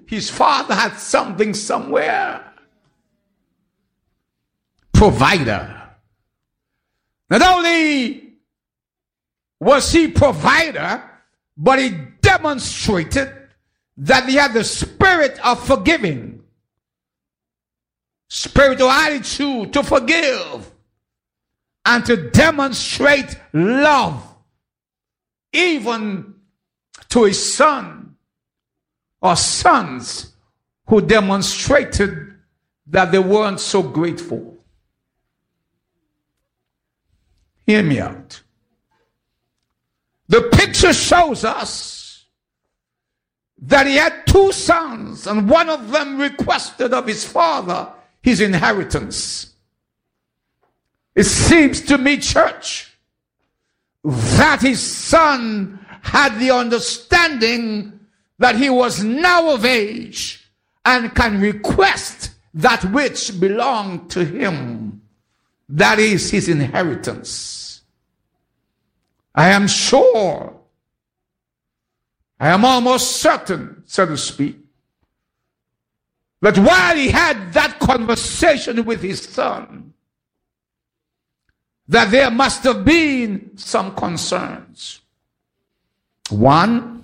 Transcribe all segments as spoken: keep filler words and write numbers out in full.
his father had something somewhere. Provider. Not only was he provider, but he demonstrated that he had the spirit of forgiving. Spiritual attitude to forgive and to demonstrate love, even to his son or sons who demonstrated that they weren't so grateful. Hear me out. The picture shows us that he had two sons, and one of them requested of his father his inheritance. It seems to me, church, that his son had the understanding that he was now of age and can request that which belonged to him. That is his inheritance. I am sure, I am almost certain, so to speak, that while he had that conversation with his son, that there must have been some concerns. One,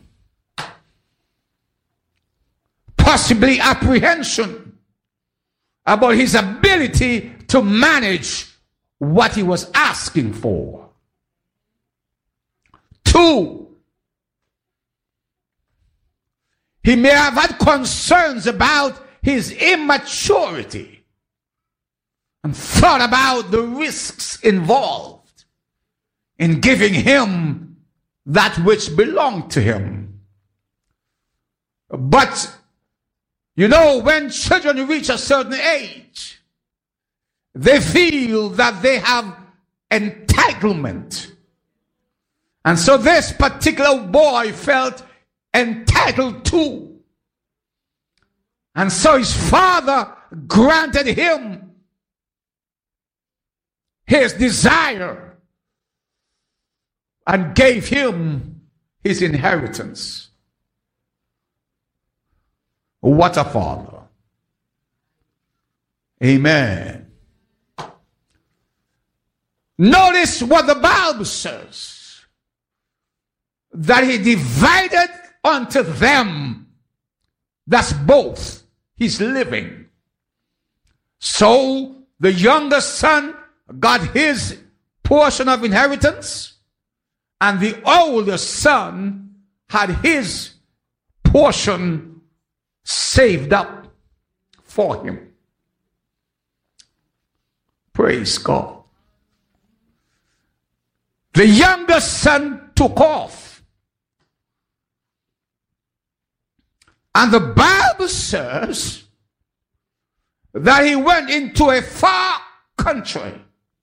possibly apprehension about his ability to manage what he was asking for. Two, he may have had concerns about his immaturity and thought about the risks involved in giving him that which belonged to him. But, you know, when children reach a certain age, they feel that they have entitlement. And so this particular boy felt entitled to. And so his father granted him his desire and gave him his inheritance. What a father. Amen. Notice what the Bible says. That he divided unto them, that's both his living. So the younger son got his portion of inheritance, and the older son had his portion saved up for him. Praise God. The younger son took off. And the Bible says that he went into a far country,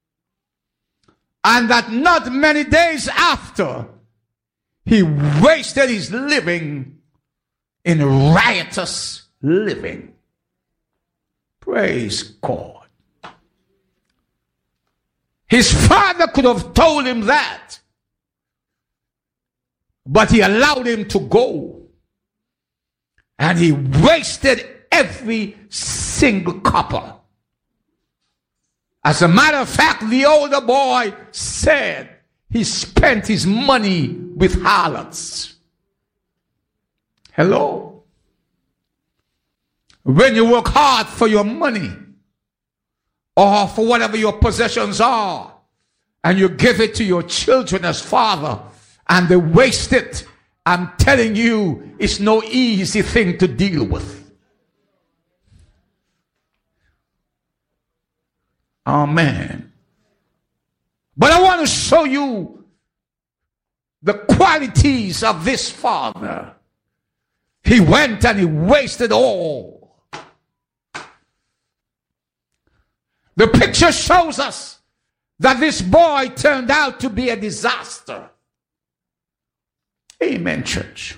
and that not many days after, he wasted his living in riotous living. Praise God. His father could have told him that, but he allowed him to go. And he wasted every single copper. As a matter of fact, the older boy said he spent his money with harlots. Hello? When you work hard for your money, or for whatever your possessions are, and you give it to your children as father, and they waste it, I'm telling you, it's no easy thing to deal with. Amen. But I want to show you the qualities of this father. He went and he wasted all. The picture shows us that this boy turned out to be a disaster. Amen, church.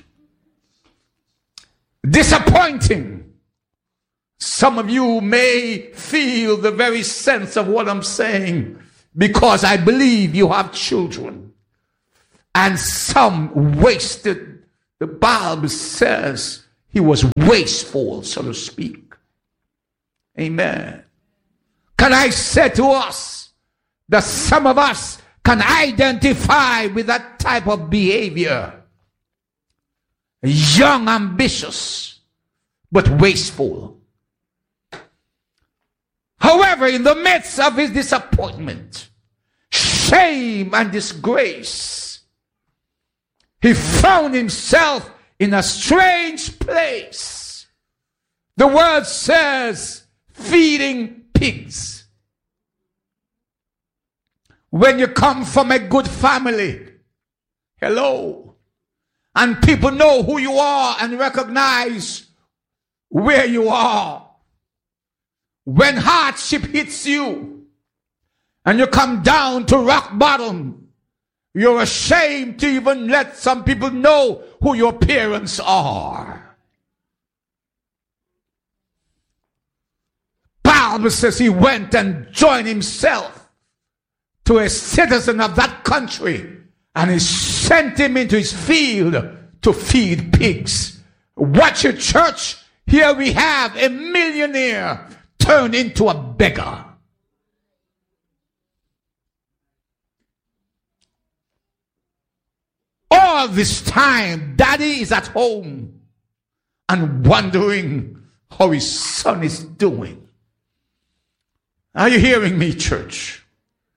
Disappointing. Some of you may feel the very sense of what I'm saying, because I believe you have children. And some wasted, the Bible says, He was wasteful, so to speak. Amen. Can I say to us that some of us can identify with that type of behavior? Young, ambitious, but wasteful. However, in the midst of his disappointment, shame and disgrace, he found himself in a strange place. The word says, feeding pigs. When you come from a good family, hello, and people know who you are and recognize where you are. When hardship hits you and you come down to rock bottom, you're ashamed to even let some people know who your parents are. Bible says he went and joined himself to a citizen of that country, and he sent him into his field to feed pigs. Watch it, church. Here we have a millionaire turned into a beggar. All this time, daddy is at home and wondering how his son is doing. Are you hearing me, church?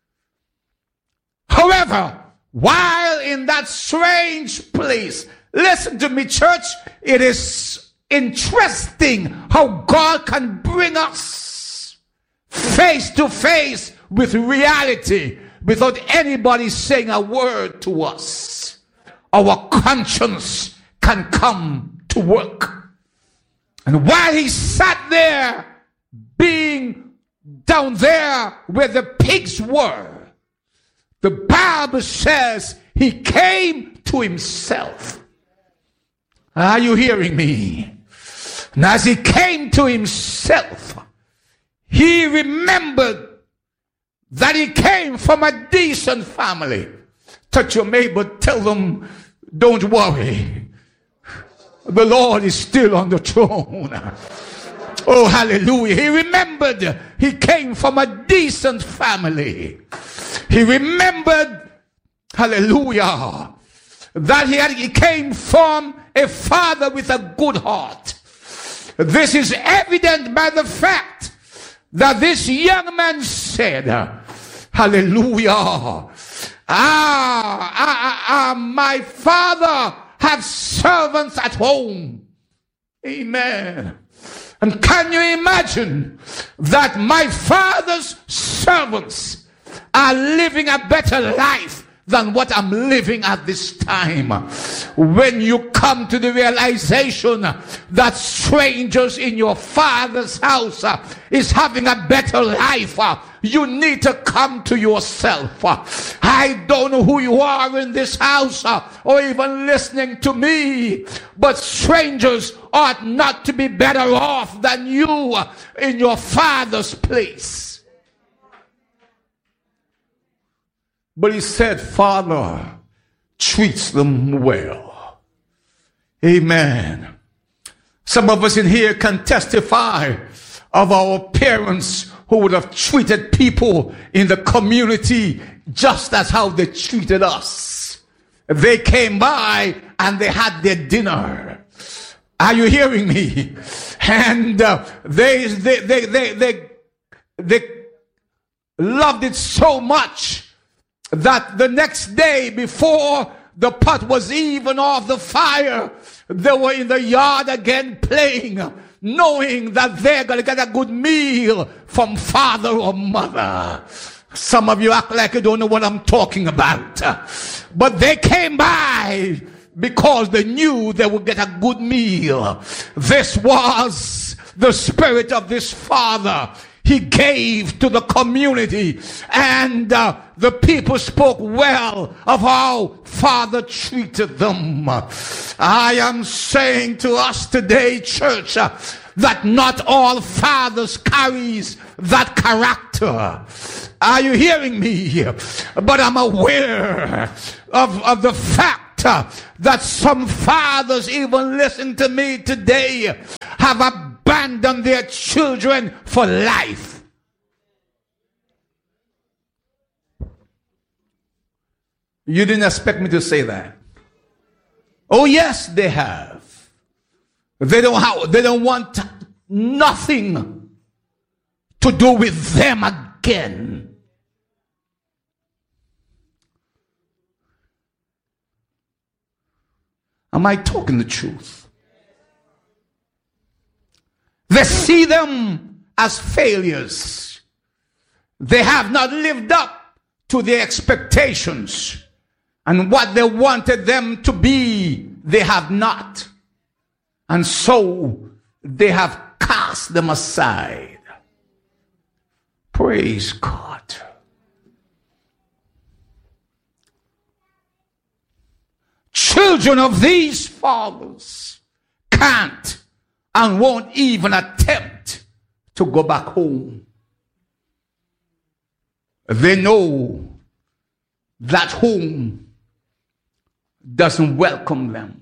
However, while in that strange place, listen to me, church, it is interesting how God can bring us face to face with reality without anybody saying a word to us. Our conscience can come to work. And while he sat there, being down there where the pigs were, the Bible says he came to himself. Are you hearing me? And as he came to himself, he remembered that he came from a decent family. Touch your neighbor, tell them, don't worry. The Lord is still on the throne. Oh, hallelujah. He remembered he came from a decent family. He remembered, hallelujah, that he, had, he came from a father with a good heart. This is evident by the fact that this young man said, hallelujah, ah, ah, ah, my father has servants at home. Amen. And can you imagine that my father's servants are living a better life than what I'm living at this time? When you come to the realization that strangers in your father's house uh, is having a better life, uh, you need to come to yourself. Uh, I don't know who you are in this house uh, or even listening to me, but strangers ought not to be better off than you uh, in your father's place. But he said, Father treats them well. Amen. Some of us in here can testify of our parents who would have treated people in the community just as how they treated us. They came by and they had their dinner. Are you hearing me? And uh, they, they, they, they, they, they loved it so much that the next day, before the pot was even off the fire, they were in the yard again playing, knowing that they're going to get a good meal from father or mother. Some of you act like you don't know what I'm talking about. But they came by because they knew they would get a good meal. This was the spirit of this father. He gave to the community, and uh, the people spoke well of how Father treated them. I am saying to us today, church, uh, that not all fathers carries that character. Are you hearing me? But I'm aware of, of the fact fact uh, that some fathers, even listen to me today, have abandoned their children for life. You didn't expect me to say that. Oh yes, they have. They don't have, they don't want nothing to do with them again. Am I talking the truth? They see them as failures. They have not lived up to their expectations. And what they wanted them to be, they have not. And so they have cast them aside. Praise God. Children of these fathers can't and won't even attempt to go back home. They know that home doesn't welcome them.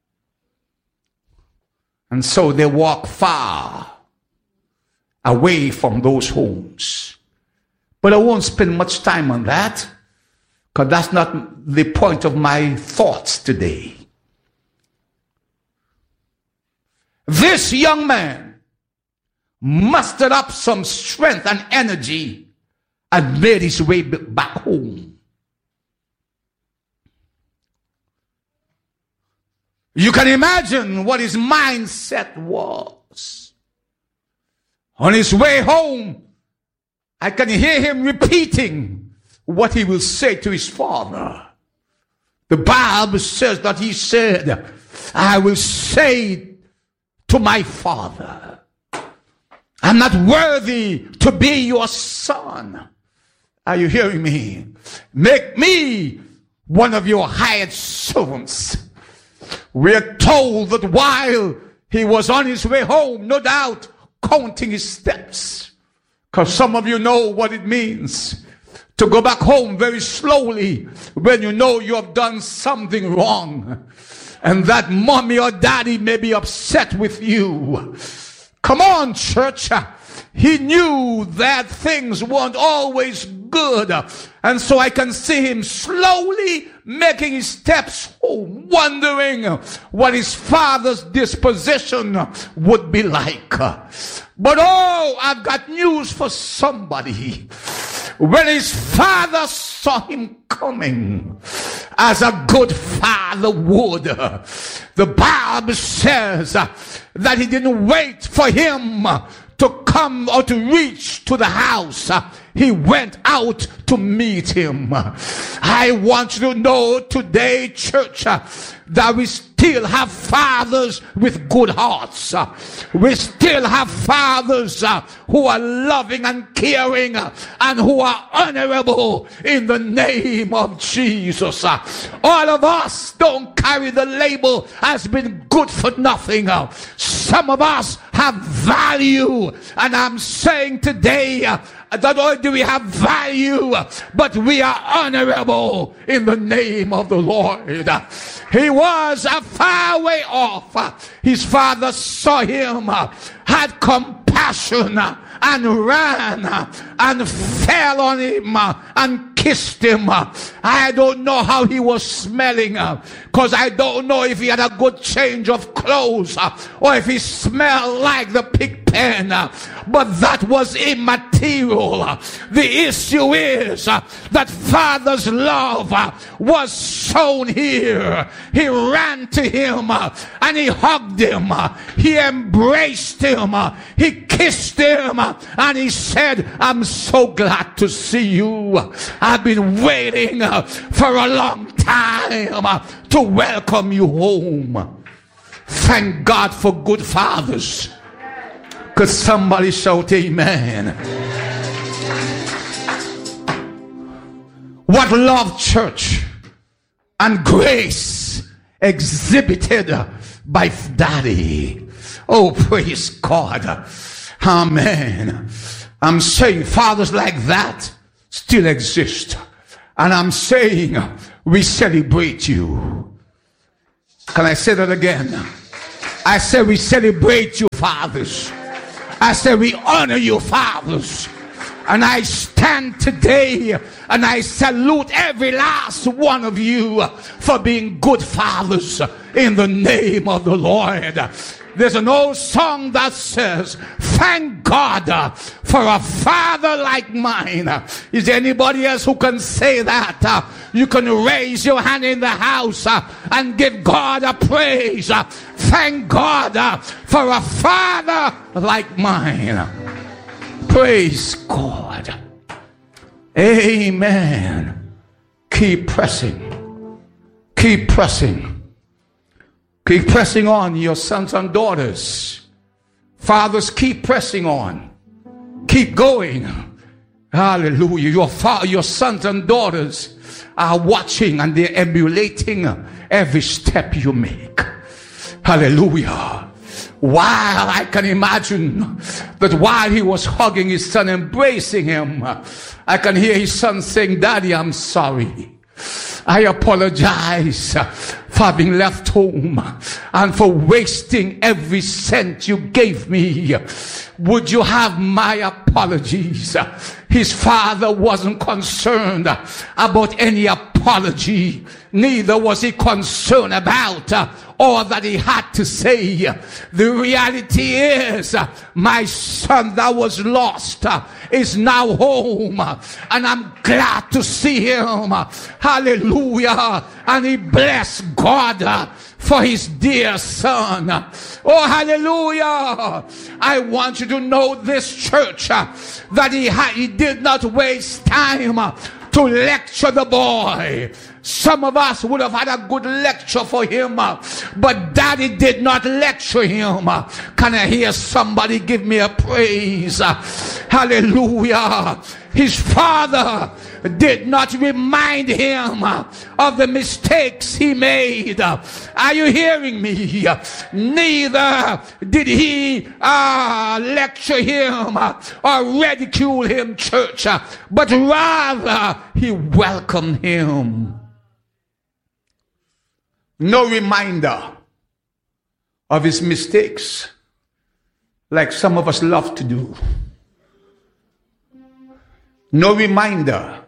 And so they walk far away from those homes. But I won't spend much time on that, because that's not the point of my thoughts today. This young man mustered up some strength and energy and made his way back home. You can imagine what his mindset was. On his way home, I can hear him repeating what he will say to his father. The Bible says that he said, I will say to my father, I'm not worthy to be your son. Are you hearing me? Make me one of your hired servants. We're told that while he was on his way home, no doubt counting his steps, because some of you know what it means to go back home very slowly when you know you have done something wrong, and that mommy or daddy may be upset with you. Come on, church. He knew that things weren't always good. And so I can see him slowly making his steps home, wondering what his father's disposition would be like. But oh, I've got news for somebody. When his father saw him coming, as a good father would, the Bible says that he didn't wait for him to come or to reach to the house. He went out to meet him. I want you to know today, church, that we still have fathers with good hearts. We still have fathers who are loving and caring and who are honorable in the name of Jesus. All of us don't carry the label as being good for nothing. Some of us have value, and I'm saying today, not only do we have value, but we are honorable in the name of the Lord. He was a far way off. His father saw him, had compassion, and ran and fell on him and kissed him. I don't know how he was smelling, because I don't know if he had a good change of clothes or if he smelled like the pig pen, but that was immaterial. The issue is that father's love was shown here. He ran to him and he hugged him. He embraced him. He kissed him and he said, I'm so glad to see you. I've been waiting for a long time to welcome you home. Thank God for good fathers. Could somebody shout amen? What love, church, and grace exhibited by daddy. Oh, praise God. Amen. I'm saying fathers like that still exist. And I'm saying we celebrate you. Can I say that again? I say we celebrate you, fathers. I say we honor you, fathers. And I stand today and I salute every last one of you for being good fathers in the name of the Lord. There's an old song that says, thank God for a father like mine. Is there anybody else who can say that? You can raise your hand in the house and give God a praise. Thank God for a father like mine. Praise God. Amen. Keep pressing. Keep pressing. Keep pressing on, your sons and daughters. Fathers, keep pressing on. Keep going. Hallelujah. Your, fa- your sons and daughters are watching and they're emulating every step you make. Hallelujah. While I can imagine that while he was hugging his son, embracing him, I can hear his son saying, Daddy, I'm sorry. I apologize for having left home and for wasting every cent you gave me. Would you have my apologies? His father wasn't concerned about any apology. Neither was he concerned about all that he had to say. The reality is, my son that was lost is now home, and I'm glad to see him. Hallelujah. And he blessed God for his dear son. Oh, hallelujah. I want you to know this, church, that he, ha- he did not waste time to lecture the boy. Some of us would have had a good lecture for him, but Daddy did not lecture him. Can I hear somebody give me a praise? Hallelujah. His father did not remind him of the mistakes he made. Are you hearing me? Neither did he uh, lecture him or ridicule him, church, but rather he welcomed him. No reminder of his mistakes like some of us love to do. No reminder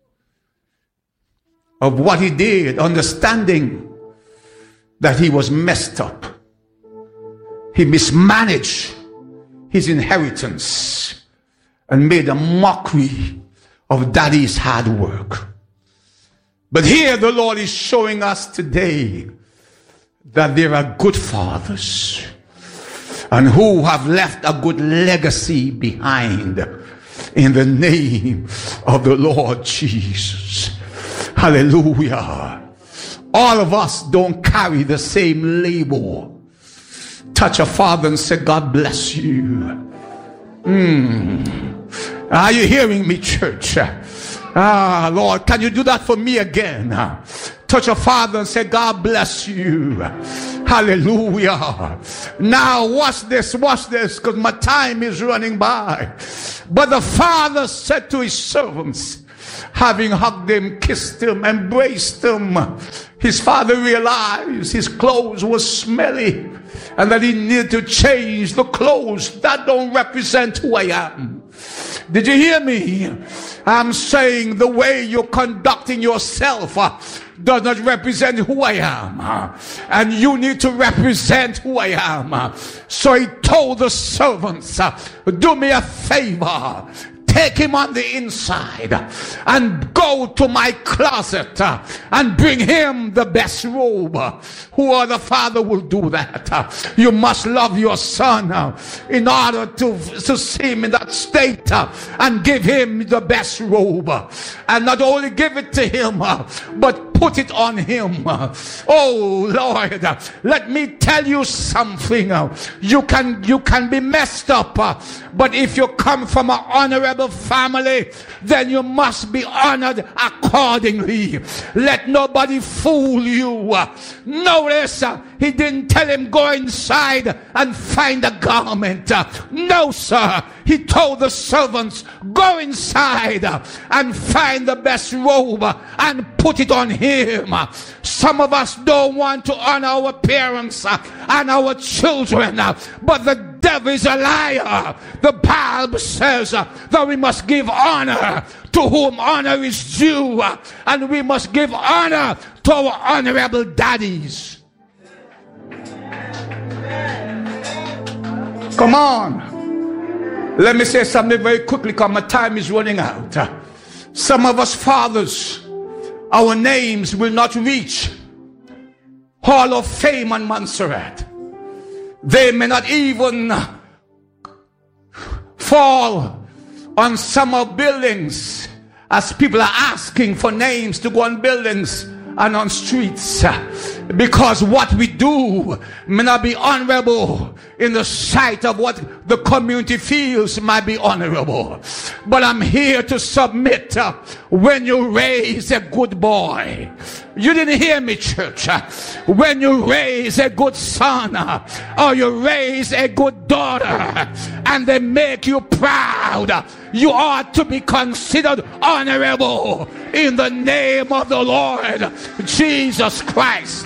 of what he did, understanding that he was messed up. He mismanaged his inheritance and made a mockery of Daddy's hard work. But here the Lord is showing us today that there are good fathers and who have left a good legacy behind in the name of the Lord Jesus. Hallelujah. All of us don't carry the same label. Touch a father and say, God bless you. Mm. Are you hearing me, church? Ah, Lord, can you do that for me again? Touch a father and say, God bless you. Hallelujah. Now watch this, watch this, because my time is running by. But the father said to his servants, having hugged him, kissed him, embraced him, his father realized his clothes were smelly and that he needed to change the clothes that don't represent who I am. Did you hear me? I'm saying the way you're conducting yourself uh, does not represent who I am. Uh, and you need to represent who I am. Uh, so he told the servants, uh, do me a favor. Take him on the inside and go to my closet uh, and bring him the best robe. Who other father will do that? Uh, you must love your son uh, in order to, to see him in that state uh, and give him the best robe. Uh, and not only give it to him, uh, but put it on him. Uh, oh Lord, uh, let me tell you something. Uh, you can you can be messed up, uh, but if you come from an honorable family, then you must be honored accordingly. Let nobody fool you. Notice uh, he didn't tell him go inside and find a garment. No, sir. He told the servants, go inside and find the best robe and put it on him. Some of us don't want to honor our parents and our children, but the devil is a liar. The Bible says that we must give honor to whom honor is due, and we must give honor to our honorable daddies. Come on. Let me say something very quickly because my time is running out. Some of us fathers, our names will not reach Hall of Fame on Montserrat. They may not even fall on summer buildings as people are asking for names to go on buildings and on streets, because what we do may not be honorable in the sight of what the community feels might be honorable. But I'm here to submit, uh, when you raise a good boy, you didn't hear me, church, uh, when you raise a good son, uh, or you raise a good daughter, and they make you proud, uh, you ought to be considered honorable in the name of the Lord Jesus Christ.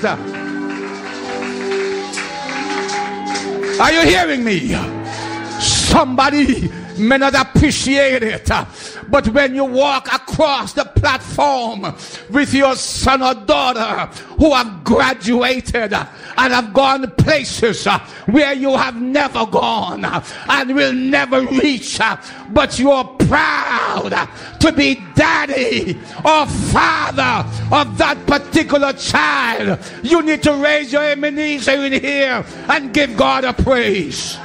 Are you hearing me? Somebody may not appreciate it, but when you walk across the platform with your son or daughter who have graduated and have gone places where you have never gone and will never reach, but you're proud to be daddy or father of that particular child, you need to raise your knees in here and give God a praise.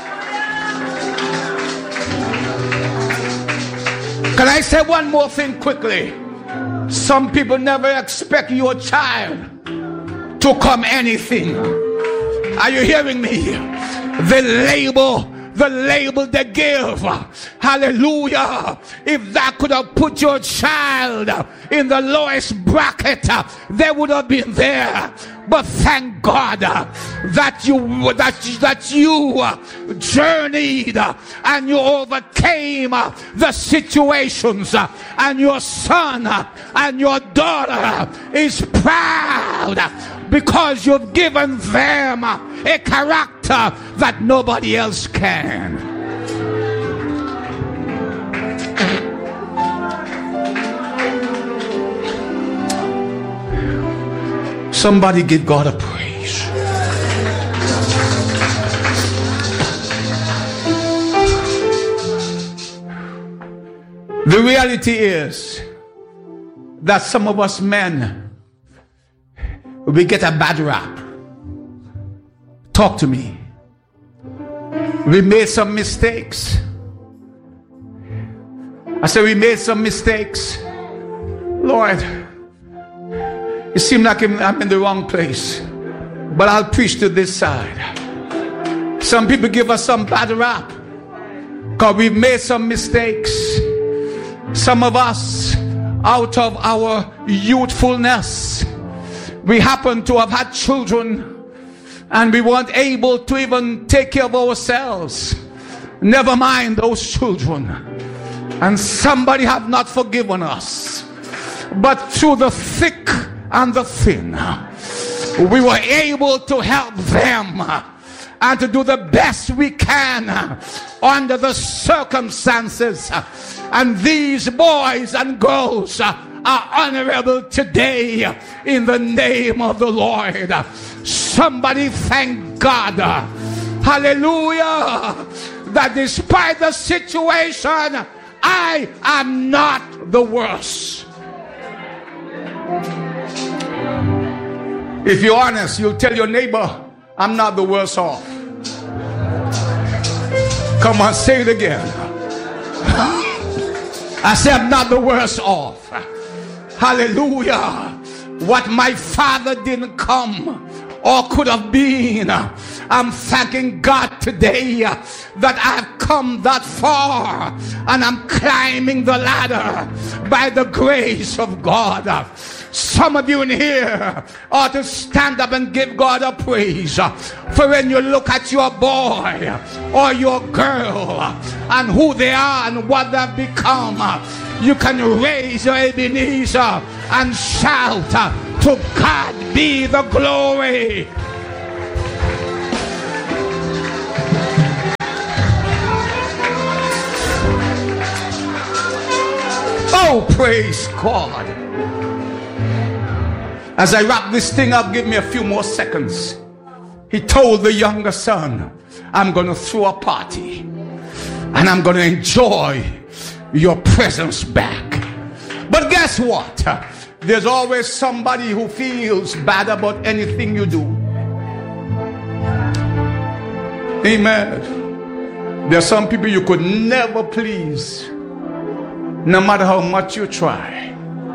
Can I say one more thing quickly? Some people never expect your child to come anything. Are you hearing me? The label, the label they give, hallelujah, if that could have put your child in the lowest bracket, they would have been there. But thank God that you that, that you journeyed and you overcame the situations, and your son and your daughter is proud because you've given them a character that nobody else can. Somebody give God a praise. The reality is that some of us men, we get a bad rap. Talk to me. We made some mistakes. I said we made some mistakes. Lord, it seems like I'm in the wrong place, but I'll preach to this side. Some people give us some bad rap because we've made some mistakes. Some of us, out of our youthfulness, we happen to have had children and we weren't able to even take care of ourselves. Never mind those children. And somebody have not forgiven us. But through the thick and the thin, we were able to help them and to do the best we can under the circumstances. And these boys and girls are honorable today in the name of the Lord. Somebody thank God, hallelujah, that despite the situation, I am not the worst. If you're honest, you'll tell your neighbor, I'm not the worse off. Come on, say it again. I say I'm not the worse off. Hallelujah. What my father didn't come or could have been, I'm thanking God today that I've come that far and I'm climbing the ladder by the grace of God. Some of you in here ought to stand up and give God a praise. For when you look at your boy or your girl and who they are and what they've become, you can raise your Ebenezer and shout, to God be the glory. Oh, praise God. As I wrap this thing up, give me a few more seconds. He told the younger son, I'm going to throw a party and I'm going to enjoy your presence back. But guess what? There's always somebody who feels bad about anything you do. Amen. There are some people you could never please, no matter how much you try.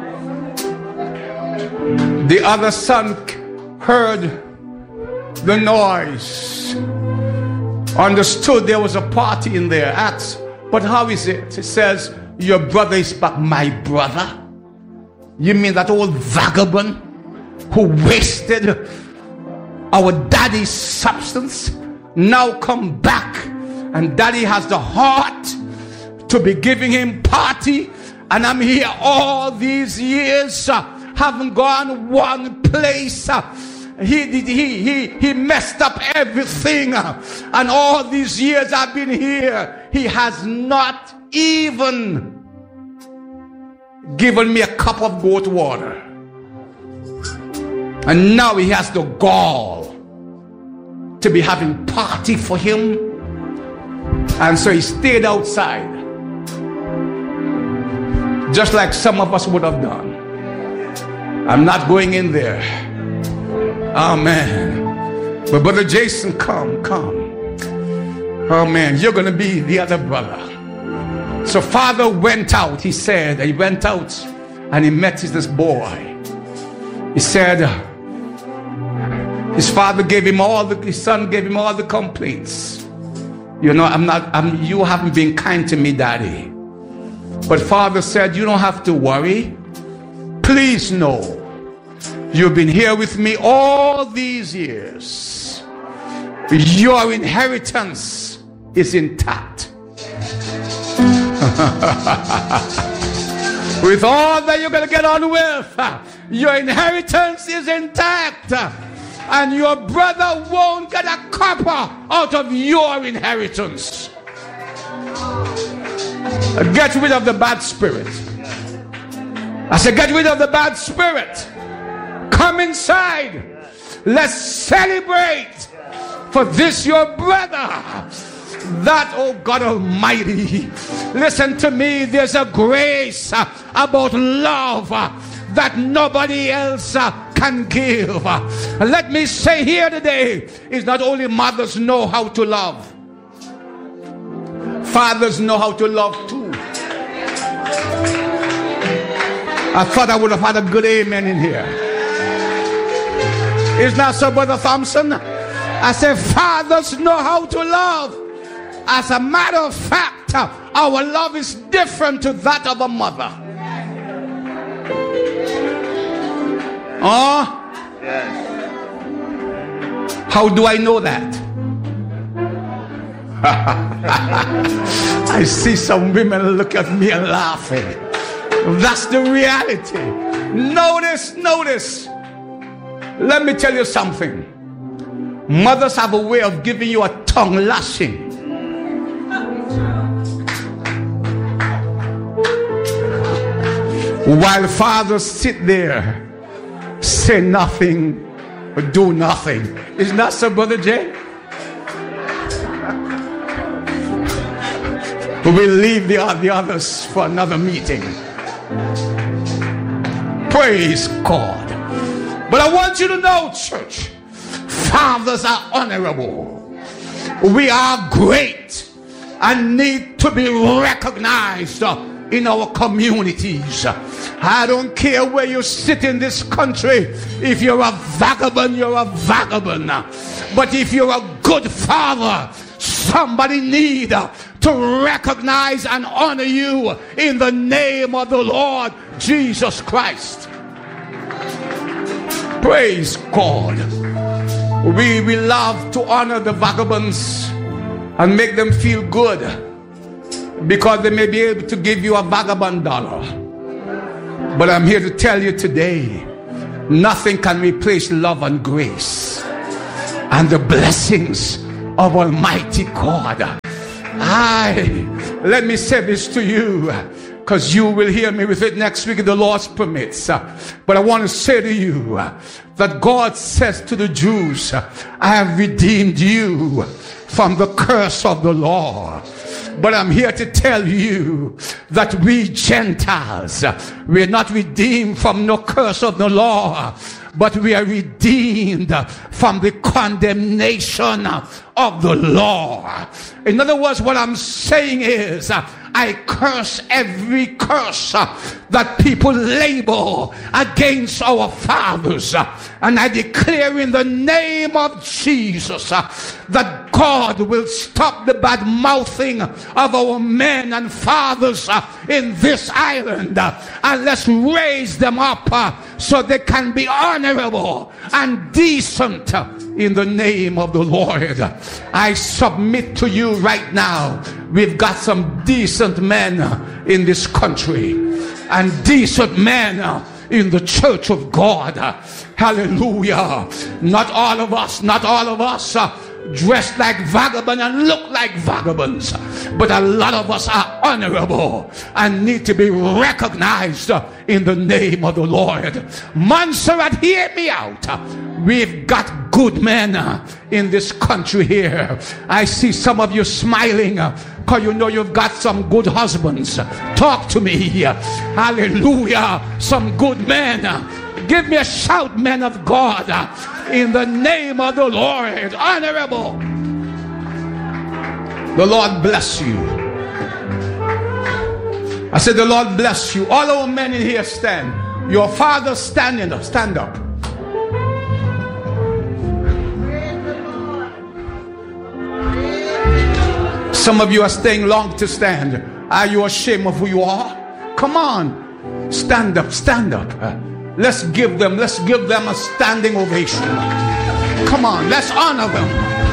The other son heard the noise, understood there was a party in there, asked, but how is it? It says, your brother is back. My brother? You mean that old vagabond who wasted our daddy's substance now come back, and daddy has the heart to be giving him party, and I'm here all these years, uh, haven't gone one place. Uh, he, he, he, he messed up everything, uh, and all these years I've been here, he has not even given me a cup of goat water. And now he has the gall to be having party for him. And so he stayed outside, just like some of us would have done. I'm not going in there. Amen. But Brother Jason, come, come. Oh man, you're going to be the other brother. So father went out, he said, he went out and he met this boy. He said, his father gave him all the, his son gave him all the complaints. You know, I'm not, I'm, you haven't been kind to me, daddy. But father said, you don't have to worry. Please know, you've been here with me all these years. Your inheritance is intact. With all that you're going to get on with, your inheritance is intact. And your brother won't get a copper out of your inheritance. Get rid of the bad spirit. I said, get rid of the bad spirit. Come inside. Let's celebrate. For this your brother. That, oh God Almighty, listen to me, there's a grace uh, about love uh, that nobody else uh, can give. Uh, let me say here today, is not only mothers know how to love, fathers know how to love too. I thought I would have had a good amen in here. Is not so, Brother Thompson? I said fathers know how to love. As a matter of fact, our love is different to that of a mother. Oh? Yes. How do I know that? I see some women look at me and laughing. That's the reality. Notice, notice. Let me tell you something. Mothers have a way of giving you a tongue lashing. While fathers sit there, say nothing, but do nothing. Isn't that so, Brother Jay? We'll leave the, the others for another meeting. Praise God. But I want you to know, church, fathers are honorable. We are great and need to be recognized in our communities. I don't care where you sit in this country. If you're a vagabond, you're a vagabond. But if you're a good father, somebody need to recognize and honor you in the name of the Lord Jesus Christ. Praise God. We, we love to honor the vagabonds and make them feel good because they may be able to give you a vagabond dollar. But I'm here to tell you today, nothing can replace love and grace and the blessings of Almighty God. I, let me say this to you, because you will hear me with it next week if the Lord permits. But I want to say to you that God says to the Jews, I have redeemed you from the curse of the law. But I'm here to tell you that we Gentiles, we're not redeemed from no curse of the law, but we are redeemed from the condemnation of the law. In other words, what I'm saying is, I curse every curse that people label against our fathers. And I declare in the name of Jesus that God will stop the bad mouthing of our men and fathers in this island. And let's raise them up so they can be honorable and decent in the name of the Lord. I submit to you right now, we've got some decent men in this country and decent men in the church of God. Hallelujah. Not all of us, not all of us dressed like vagabonds and look like vagabonds, but a lot of us are honorable and need to be recognized in the name of the Lord. Montserrat, hear me out. We've got good men in this country here. I see some of you smiling because you know you've got some good husbands. Talk to me. Hallelujah. Some good men. Give me a shout, men of God, in the name of the Lord. Honorable. The Lord bless you. I said the Lord bless you. All our men in here stand. Your father standing up. Stand up. Some of you are staying long to stand. Are you ashamed of who you are? Come on. Stand up. Stand up. Let's give them, let's give them a standing ovation. Come on, let's honor them.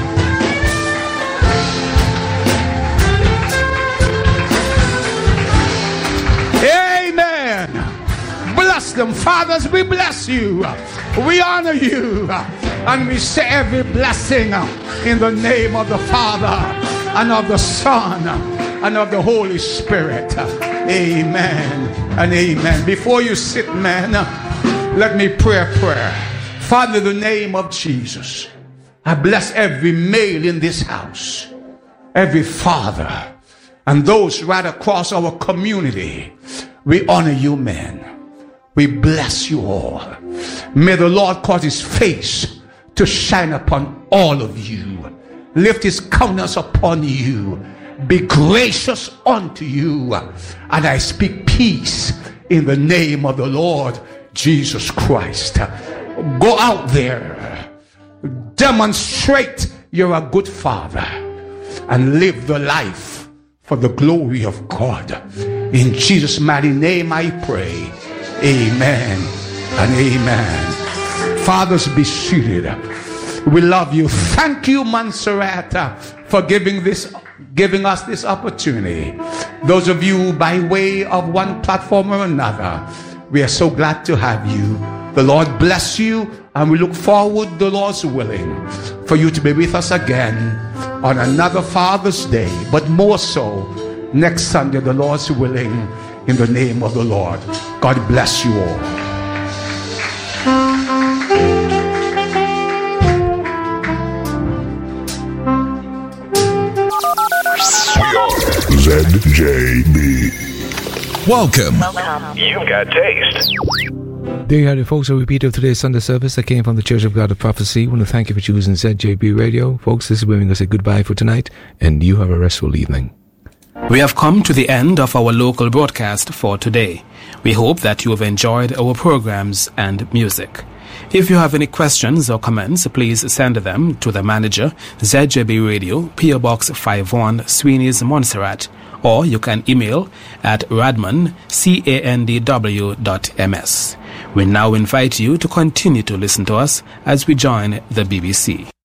Amen. Bless them. Fathers, we bless you. We honor you. And we say every blessing in the name of the Father and of the Son and of the Holy Spirit. Amen and amen. Before you sit, man, let me pray a prayer. Father, in the name of Jesus, I bless every male in this house, every father, and those right across our community. We honor you, men. We bless you all. May the Lord cause his face to shine upon all of you. Lift his countenance upon you. Be gracious unto you. And I speak peace in the name of the Lord Jesus Christ. Go out there, demonstrate you're a good father, and live the life for the glory of God. In Jesus' mighty name I pray. Amen and amen. Fathers, be seated. We love you. Thank you, Montserrat, for giving this giving us this opportunity. Those of you by way of one platform or another, we are so glad to have you. The Lord bless you, and we look forward, the Lord's willing, for you to be with us again on another Father's Day, but more so next Sunday, the Lord's willing, in the name of the Lord. God bless you all. Z J B. Welcome. Welcome. You've got taste. There you have it, folks. A repeat of today's Sunday service that came from the Church of God of Prophecy. I want to thank you for choosing Z J B Radio. Folks, this is where we're going to say goodbye for tonight, and you have a restful evening. We have come to the end of our local broadcast for today. We hope that you have enjoyed our programs and music. If you have any questions or comments, please send them to the manager, Z J B Radio, P O Box five one, Sweeney's, Montserrat, or you can email at radman, C A N D W dot M S. We now invite you to continue to listen to us as we join the B B C.